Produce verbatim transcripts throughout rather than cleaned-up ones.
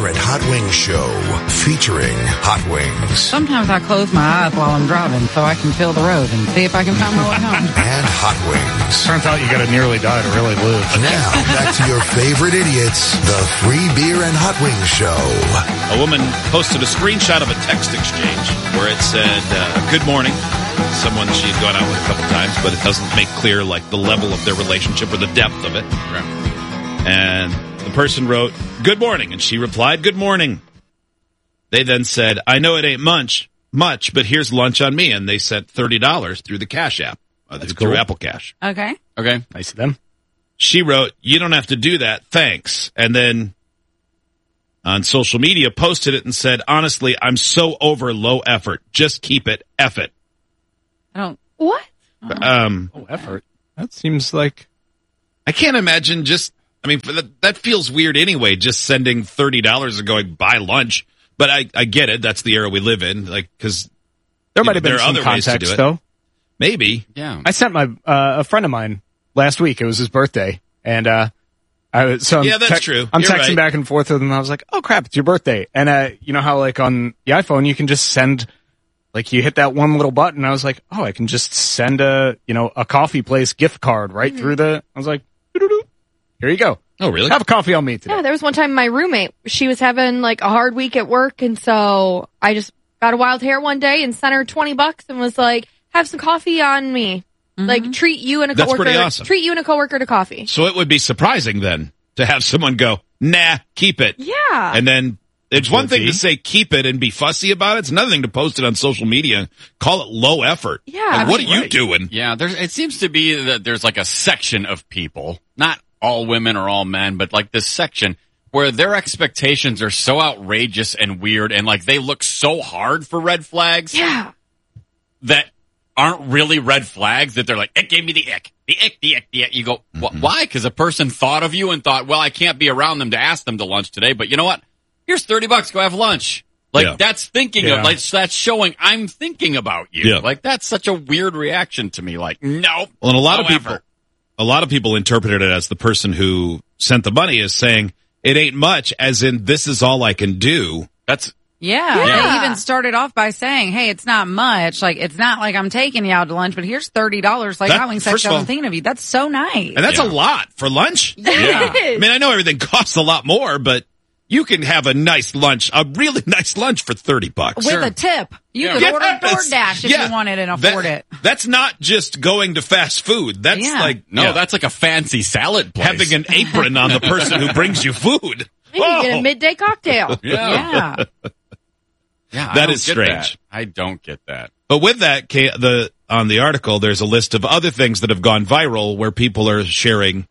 and Hot Wings Show, featuring Hot Wings. Sometimes I close my eyes while I'm driving so I can feel the road and see if I can find my way home. And Hot Wings. Turns out you gotta nearly die to really live. Now, back to your favorite idiots, the Free Beer and Hot Wings Show. A woman posted a screenshot of a text exchange where it said, uh, good morning. Someone she had gone out with a couple times, but it doesn't make clear like the level of their relationship or the depth of it. And the person wrote, good morning, and she replied, good morning. They then said, I know it ain't much, much, but here's lunch on me, and they sent thirty dollars through the Cash App, uh, through cool. Apple Cash. Okay. Okay. Nice of them. She wrote, you don't have to do that, thanks. And then on social media posted it and said, honestly, I'm so over low effort. Just keep it, F it. I don't. What? Um, Oh, effort. That seems like... I can't imagine just, I mean, for that, that feels weird anyway, just sending thirty dollars and going, buy lunch. But I, I get it. That's the era we live in. Like, because There might have there been are some other ways to context, do it. though. Maybe. Yeah. I sent my uh, a friend of mine last week. It was his birthday, and uh, I was so I'm Yeah, that's te- true. I'm You're texting right. back and forth with him. And I was like, "Oh crap, it's your birthday!" And uh, you know how like on the iPhone you can just send, like you hit that one little button. I was like, "Oh, I can just send a you know a coffee place gift card right Mm-hmm. through the." I was like, "Doo-doo-doo. Here you go. Oh, really? Have a coffee on me today." Yeah, there was one time my roommate, she was having like a hard week at work, and so I just got a wild hair one day and sent her twenty bucks and was like, have some coffee on me. Like treat you and a That's coworker. pretty awesome. Treat you and a coworker to coffee. So it would be surprising then to have someone go, nah, keep it. Yeah. And then it's one thing to Guilty. say keep it and be fussy about it. It's another thing to post it on social media and call it low effort. Yeah, Like, I what mean, are you right. doing? Yeah, there's, it seems to be that there's like a section of people, not all women or all men, but like this section where their expectations are so outrageous and weird and like they look so hard for red flags yeah. that aren't really red flags, that they're like, it gave me the ick, the ick, the ick, the ick. You go, wh- why? Because a person thought of you and thought, well, I can't be around them to ask them to lunch today, but you know what? Here's thirty bucks, go have lunch. Like, Yeah. that's thinking Yeah. of, like, that's showing I'm thinking about you. Yeah. Like, that's such a weird reaction to me. Like, nope. Well, and a lot no of people, effort. a lot of people interpreted it as the person who sent the money is saying it ain't much, as in this is all I can do. That's, Yeah, Yeah. they even started off by saying, hey, it's not much. Like, it's not like I'm taking you out to lunch, but here's thirty dollars. Like, That- I wings said, first of all- I'm thinking of you. That's so nice. And that's Yeah. a lot for lunch. Yeah. I mean, I know everything costs a lot more, but you can have a nice lunch, a really nice lunch for thirty bucks. With a tip. You Yeah. could Yes. order DoorDash if Yeah. you wanted and That- afford it. That's not just going to fast food. That's Yeah. like, no, yeah, that's like a fancy salad place. having an apron on the person who brings you food. Maybe you get Oh. a midday cocktail. yeah. Yeah. Yeah, I That don't is get strange. that. I don't get that. But with that, Ka- the on the article, there's a list of other things that have gone viral where people are sharing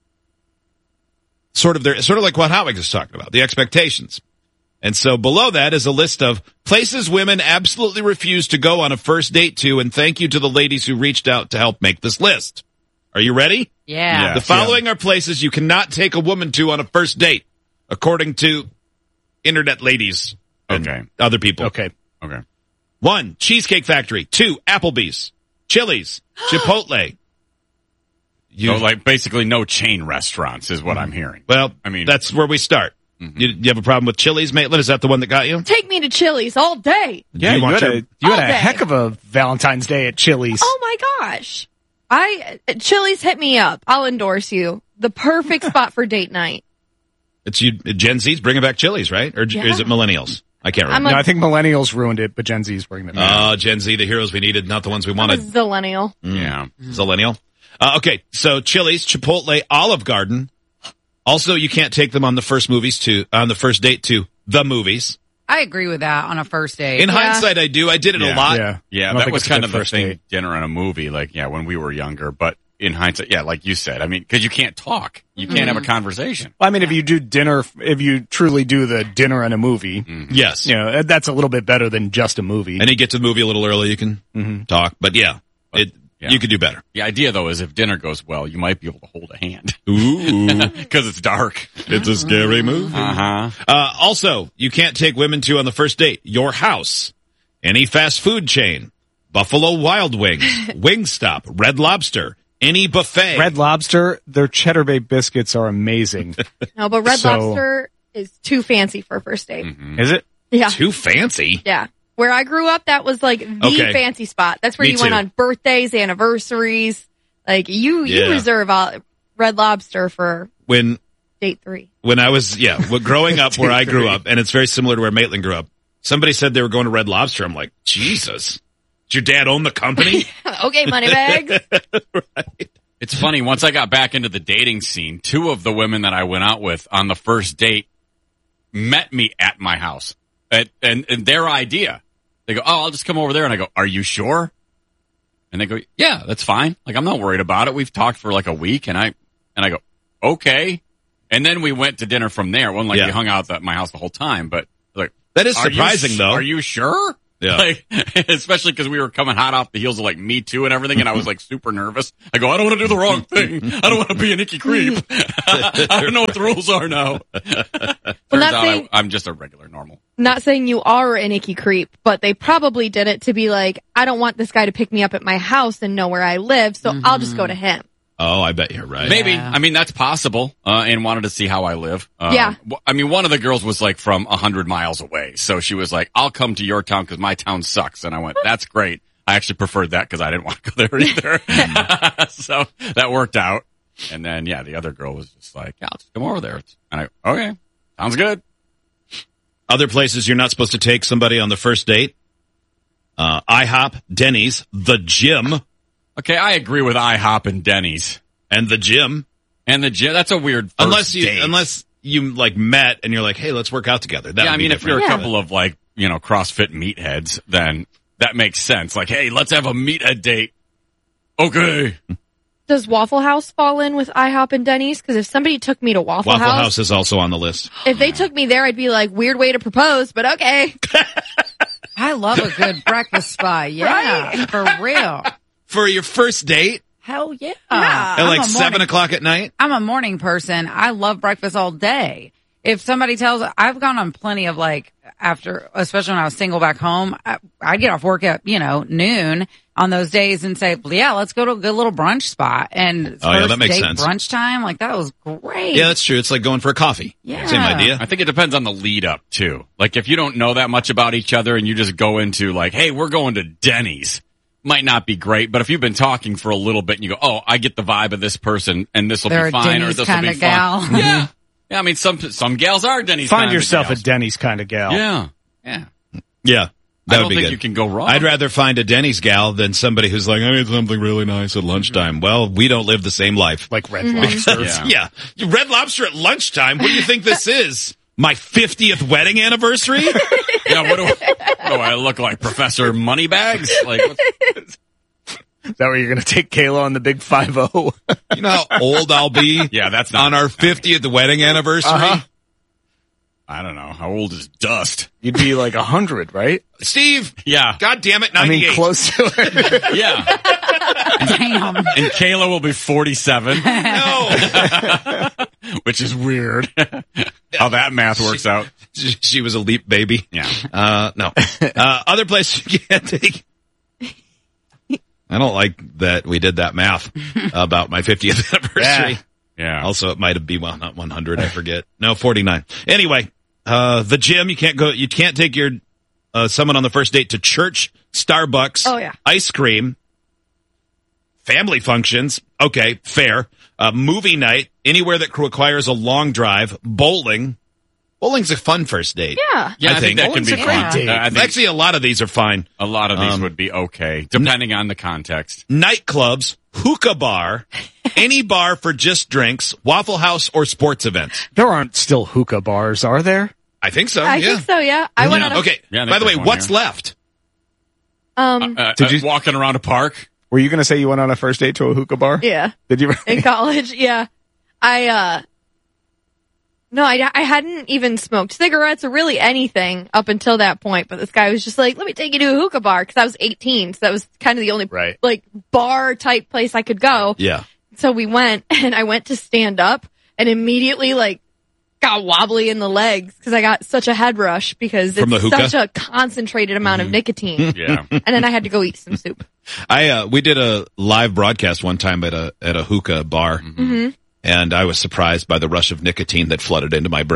sort of their, sort of like what Howard is talking about, the expectations. And so below that is a list of places women absolutely refuse to go on a first date to, and thank you to the ladies who reached out to help make this list. Are you ready? Yeah. Yeah. The following are places you cannot take a woman to on a first date, according to internet ladies and Okay. other people. Okay. Okay. One, Cheesecake Factory. Two, Applebee's. Chili's. Chipotle. You, So, like, basically no chain restaurants is what I'm hearing. well, I mean- that's where we start. You, you have a problem with Chili's, Maitland? Is that the one that got you? Take me to Chili's all day. Yeah, you you, want had, your- a, you had All a day. heck of a Valentine's Day at Chili's. Oh my gosh. I, Chili's hit me up. I'll endorse you. The perfect spot for date night. It's you, Gen Z's bringing back Chili's, right? Or Yeah. is it millennials? I can't I'm remember. No, I think millennials ruined it, but Gen Z's bringing it back. Oh, Gen Z, the heroes we needed, not the ones we I'm a wanted. zillennial. Yeah. Zillennial. Uh, okay, so Chili's, Chipotle, Olive Garden. Also, you can't take them on the first movies to on the first date to the movies. I agree with that on a first date. In Yeah. hindsight, I do. I did it a Yeah. lot. yeah. I Yeah, don't that think was it's a kind good of the first thing, date. dinner and a movie, like, yeah, when we were younger. But in hindsight, yeah, like you said, I mean, because you can't talk. You can't have a conversation. Well, I mean, if you do dinner, if you truly do the dinner and a movie, Yes. you know, that's a little bit better than just a movie. And you get to the movie a little early, you can talk. But yeah, it yeah. you could do better. The idea, though, is if dinner goes well, you might be able to hold a hand Ooh, because it's dark. it's a scary movie. Uh-huh. Uh, also, you can't take women to on the first date your house, any fast food chain, Buffalo Wild Wings, Wingstop, Red Lobster, any buffet. Red Lobster, their Cheddar Bay biscuits are amazing. No, but Red So- Lobster, is too fancy for a first date. Mm-hmm. Is it? Yeah. Too fancy. Yeah. Where I grew up, that was like the Okay. fancy spot. That's where Me you went too. on birthdays, anniversaries. Like you, Yeah. you reserve all, Red Lobster for When date three. when I was, yeah, well, growing up where I grew up, and it's very similar to where Maitland grew up, somebody said they were going to Red Lobster. I'm like, Jesus. Did your dad own the company? Okay, Moneybags. Right. It's funny, once I got back into the dating scene, two of the women that I went out with on the first date met me at my house. At, and, and their idea. They go, oh, I'll just come over there. And I go, are you sure? And they go, yeah, that's fine. Like, I'm not worried about it. We've talked for like a week. And I, and I go, okay. And then we went to dinner from there. It wasn't like Yeah. we hung out at my house the whole time, but like, That is are you surprising, sh- though. Are you sure? Yeah. Like, especially because we were coming hot off the heels of like Me Too and everything, and I was like super nervous. I go, I don't want to do the wrong thing. I don't want to be an icky creep. I don't know what the rules are now. Turns not out saying- I, I'm just a regular normal. Not saying you are an icky creep, but they probably did it to be like, I don't want this guy to pick me up at my house and know where I live, so I'll just go to him. Oh, I bet you're right. Maybe. Yeah. I mean, that's possible, uh, and wanted to see how I live. Uh, Yeah. w- I mean, one of the girls was like from a hundred miles away. So she was like, I'll come to your town because my town sucks. And I went, that's great. I actually preferred that because I didn't want to go there either. So that worked out. And then, yeah, the other girl was just like, yeah, I'll just come over there. And I, okay, sounds good. Other places you're not supposed to take somebody on the first date? Uh, IHOP, Denny's, the gym, Okay, I agree with IHOP and Denny's. and the gym. And the gym, that's a weird first Unless you, date. unless you like met and you're like, hey, let's work out together. That yeah, would I be mean, if different. you're a Yeah. couple of like, you know, CrossFit meatheads, then that makes sense. Like, hey, let's have a meathead date. Okay. Does Waffle House fall in with IHOP and Denny's? Because if somebody took me to Waffle, Waffle House, House is also on the list. if they took me there, I'd be like, weird way to propose, but okay. I love a good breakfast spot. Yeah, for real. For your first date Hell yeah. Yeah. at I'm like a seven morning- o'clock at night? I'm a morning person. I love breakfast all day. If somebody tells, I've gone on plenty of like after, especially when I was single back home, I, I'd get off work at, you know, noon on those days and say, well, yeah, let's go to a good little brunch spot. And it's Oh, yeah, first that makes date sense. brunch time. Like that was great. Yeah, that's true. It's like going for a coffee. Yeah. Same idea. I think it depends on the lead up too. Like if you don't know that much about each other and you just go into like, hey, we're going to Denny's, might not be great. But if you've been talking for a little bit and you go, oh, I get the vibe of this person and this will They're be a fine or Denny's this will be kinda fine. gal. Yeah. Yeah. I mean, some, some gals are Denny's. Find kinda yourself gals. a Denny's kind of gal. Yeah. Yeah. Yeah. That I don't would be think good. you can go wrong. I'd rather find a Denny's gal than somebody who's like, I made something really nice at lunchtime. Well, we don't live the same life. Like Red Lobster. Yeah. Yeah. Red Lobster at lunchtime? What do you think this is? My fiftieth wedding anniversary? Yeah, what do, what do I look like, Professor Moneybags? Like, what's, Is that where you're going to take Kayla on the big five oh? You know how old I'll be yeah, that's not on our fiftieth wedding anniversary? Uh-huh. I don't know. How old is Dust? You'd be like a hundred, right? Steve, Yeah, God damn it, I ninety-eight. mean, close to it. yeah. Damn. And Kayla will be forty-seven, No. which is weird. How that math works out. she, she was a leap baby. Yeah. Uh, no. Uh, other place you can't take. I don't like that we did that math about my fiftieth anniversary. Yeah. Yeah. Also, it might have been, well, not one hundred, I forget. No, forty-nine. Anyway, uh, the gym, you can't go, you can't take your, uh, someone on the first date to church, Starbucks, Oh, yeah. ice cream, family functions. Okay, fair. Uh, movie night, anywhere that requires a long drive, bowling. Bowling's a fun first date. Yeah. Yeah, I, I think, think that can be Bowling's a fun. great date. I think Actually, a lot of these are fine. a lot of these um, would be okay, depending on the context. Nightclubs, hookah bar, any bar for just drinks, Waffle House, or sports events. There aren't still hookah bars, are there? I think so. I yeah. think so, yeah. I went on a, Okay. Yeah, I think By the way, there's one what's here. left? um, Uh, Did uh, you- walking around a park? Were you going to say you went on a first date to a hookah bar? yeah, Did you? in college, yeah. I, uh, no, I, I hadn't even smoked cigarettes or really anything up until that point, but this guy was just like, let me take you to a hookah bar, because I was eighteen, so that was kind of the only, Right. like, bar type place I could go. Yeah. So we went, and I went to stand up, and immediately, like, got wobbly in the legs, because I got such a head rush, because From it's the hookah? such a concentrated amount of nicotine. Yeah. And then I had to go eat some soup. I, uh, we did a live broadcast one time at a, at a hookah bar. Mm-hmm. And I was surprised by the rush of nicotine that flooded into my brain.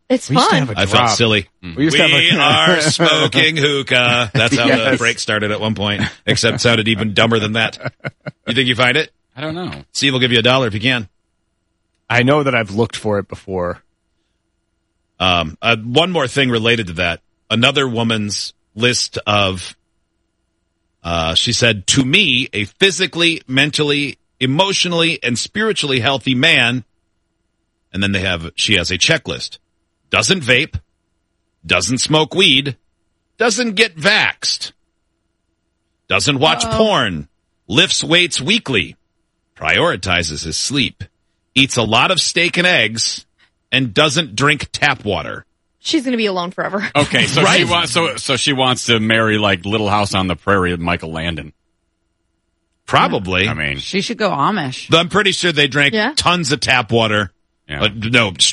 It's We used to fun. have a I felt drop. silly. We used to have We a- are smoking hookah. That's how the Yes. break started at one point, except it sounded even dumber than that. You think you find it? I don't know. Steve will give you a dollar if you can. I know that I've looked for it before. Um, uh, one more thing related to that. Another woman's list of, uh, she said, to me, a physically, mentally, emotionally, and spiritually healthy man. And then they have, she has a checklist. Doesn't vape, doesn't smoke weed, doesn't get vaxxed, doesn't watch Uh-oh. porn, lifts weights weekly, prioritizes his sleep, eats a lot of steak and eggs, and doesn't drink tap water. She's going to be alone forever. Okay, so Right. she wants so so she wants to marry like Little House on the Prairie with Michael Landon. Probably. I mean, She should go Amish. I'm pretty sure they drank Yeah. tons of tap water. Yeah. Uh, no,